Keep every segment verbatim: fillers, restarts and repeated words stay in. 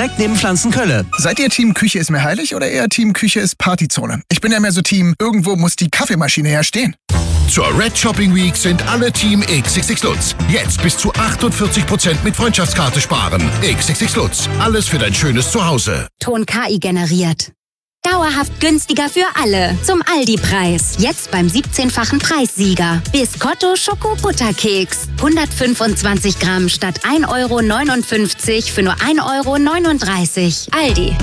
direkt neben Pflanzenkölle. Seid ihr Team Küche ist mir heilig oder eher Team Küche ist Partyzone? Ich bin ja mehr so Team, irgendwo muss die Kaffeemaschine ja stehen. Zur Red Shopping Week sind alle Team X X X Lutz. Jetzt bis zu achtundvierzig Prozent mit Freundschaftskarte sparen. X X X Lutz. Alles für dein schönes Zuhause. Ton K I generiert. Dauerhaft günstiger für alle. Zum Aldi-Preis. Jetzt beim siebzehnfachen Preissieger. Biscotto Schoko-Butterkeks. hundertfünfundzwanzig Gramm statt ein Euro neunundfünfzig für nur ein Euro neununddreißig. Aldi.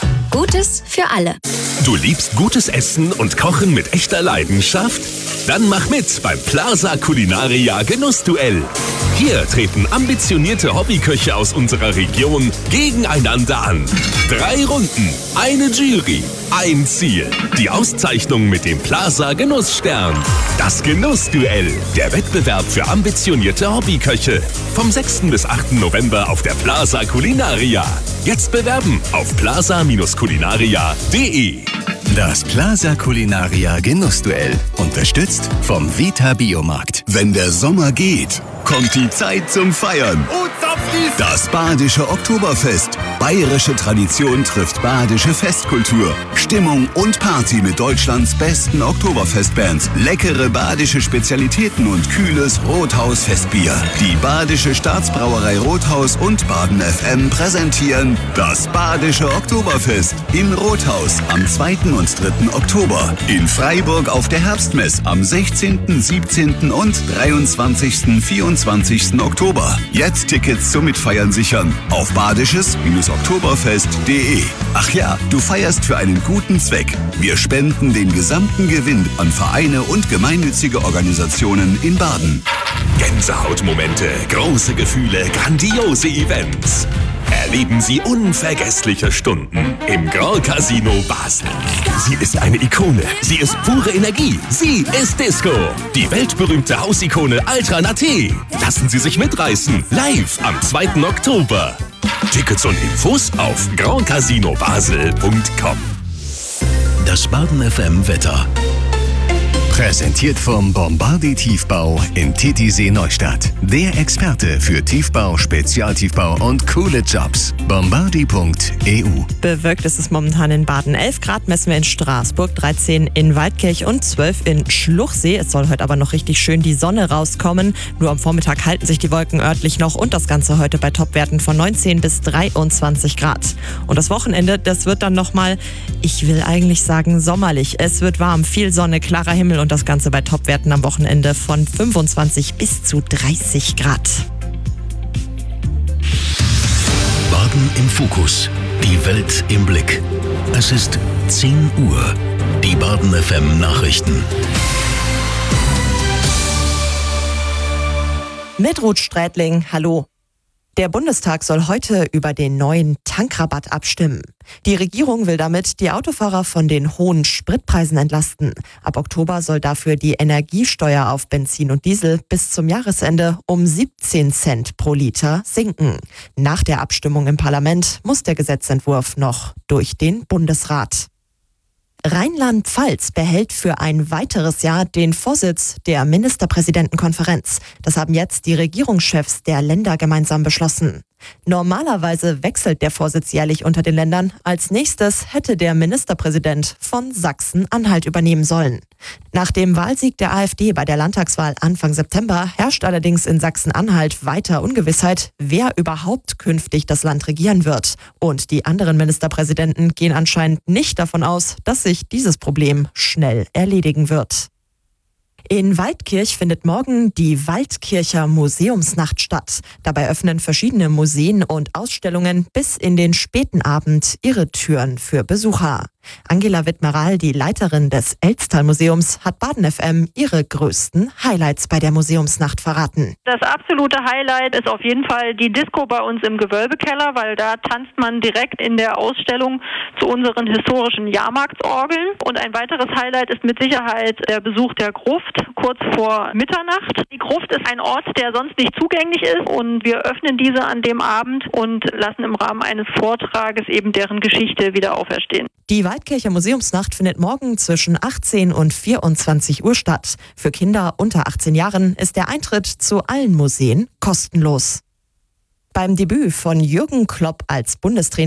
Gutes für alle. Du liebst gutes Essen und Kochen mit echter Leidenschaft? Dann mach mit beim Plaza Culinaria Genussduell. Hier treten ambitionierte Hobbyköche aus unserer Region gegeneinander an. Drei Runden, eine Jury, ein Ziel. Die Auszeichnung mit dem Plaza Genussstern. Das Genussduell, der Wettbewerb für ambitionierte Hobbyköche. Vom sechsten bis achten November auf der Plaza Culinaria. Jetzt bewerben auf plaza culinaria punkt de. Das Plaza Culinaria Genussduell. Unterstützt vom Vita Biomarkt. Wenn der Sommer geht, kommt die Zeit zum Feiern. Das Badische Oktoberfest. Bayerische Tradition trifft badische Festkultur. Stimmung und Party mit Deutschlands besten Oktoberfestbands. Leckere badische Spezialitäten und kühles Rothaus-Festbier. Die Badische Staatsbrauerei Rothaus und Baden F M präsentieren das Badische Oktoberfest in Rothaus am zweiten und dritten Oktober. In Freiburg auf der Herbstmess am sechzehnten, siebzehnten und dreiundzwanzigsten, vierundzwanzigsten Oktober. Jetzt Tickets zum Mitfeiern sichern auf badisches oktoberfest punkt de. Ach ja, du feierst für einen guten Zweck. Wir spenden den gesamten Gewinn an Vereine und gemeinnützige Organisationen in Baden. Gänsehautmomente, große Gefühle, grandiose Events. Erleben Sie unvergessliche Stunden im Grand Casino Basel. Sie ist eine Ikone. Sie ist pure Energie. Sie ist Disco. Die weltberühmte Hausikone Ultra Naté. Lassen Sie sich mitreißen. Live am zweiten Oktober. Tickets und Infos auf grand casino basel punkt com. Das Baden F M Wetter. Präsentiert vom Bombardier Tiefbau in Titisee Neustadt. Der Experte für Tiefbau, Spezialtiefbau und coole Jobs. bombardier punkt e u. Bewölkt ist es momentan in Baden. elf Grad messen wir in Straßburg, dreizehn in Waldkirch und zwölf in Schluchsee. Es soll heute aber noch richtig schön die Sonne rauskommen. Nur am Vormittag halten sich die Wolken örtlich noch und das Ganze heute bei Topwerten von neunzehn bis dreiundzwanzig Grad. Und das Wochenende, das wird dann nochmal, ich will eigentlich sagen sommerlich. Es wird warm, viel Sonne, klarer Himmel und das Ganze bei Topwerten am Wochenende von fünfundzwanzig bis zu dreißig Grad. Baden im Fokus. Die Welt im Blick. Es ist zehn Uhr. Die Baden F M Nachrichten. Mit Ruth Strätling, hallo. Der Bundestag soll heute über den neuen Tankrabatt abstimmen. Die Regierung will damit die Autofahrer von den hohen Spritpreisen entlasten. Ab Oktober soll dafür die Energiesteuer auf Benzin und Diesel bis zum Jahresende um siebzehn Cent pro Liter sinken. Nach der Abstimmung im Parlament muss der Gesetzentwurf noch durch den Bundesrat. Rheinland-Pfalz behält für ein weiteres Jahr den Vorsitz der Ministerpräsidentenkonferenz. Das haben jetzt die Regierungschefs der Länder gemeinsam beschlossen. Normalerweise wechselt der Vorsitz jährlich unter den Ländern. Als nächstes hätte der Ministerpräsident von Sachsen-Anhalt übernehmen sollen. Nach dem Wahlsieg der AfD bei der Landtagswahl Anfang September herrscht allerdings in Sachsen-Anhalt weiter Ungewissheit, wer überhaupt künftig das Land regieren wird. Und die anderen Ministerpräsidenten gehen anscheinend nicht davon aus, dass sich dieses Problem schnell erledigen wird. In Waldkirch findet morgen die Waldkircher Museumsnacht statt. Dabei öffnen verschiedene Museen und Ausstellungen bis in den späten Abend ihre Türen für Besucher. Angela Wittmeral, die Leiterin des Elztal-Museums, hat Baden F M ihre größten Highlights bei der Museumsnacht verraten. Das absolute Highlight ist auf jeden Fall die Disco bei uns im Gewölbekeller, weil da tanzt man direkt in der Ausstellung zu unseren historischen Jahrmarktsorgeln. Und ein weiteres Highlight ist mit Sicherheit der Besuch der Gruft kurz vor Mitternacht. Die Gruft ist ein Ort, der sonst nicht zugänglich ist und wir öffnen diese an dem Abend und lassen im Rahmen eines Vortrages eben deren Geschichte wieder auferstehen. Die Waldkircher Museumsnacht findet morgen zwischen achtzehn und vierundzwanzig Uhr statt. Für Kinder unter achtzehn Jahren ist der Eintritt zu allen Museen kostenlos. Beim Debüt von Jürgen Klopp als Bundestrainer